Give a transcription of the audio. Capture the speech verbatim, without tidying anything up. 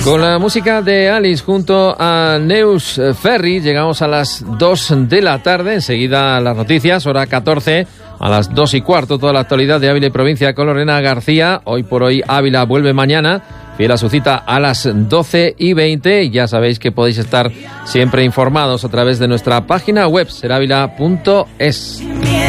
Con la música de Alice junto a Neus Ferry llegamos a las dos de la tarde. Enseguida las noticias, hora catorce, a las dos y cuarto, toda la actualidad de Ávila y provincia con Lorena García. Hoy por hoy Ávila vuelve mañana, fiel a su cita a las doce y veinte. Ya sabéis que podéis estar siempre informados a través de nuestra página web, ser ávila punto es.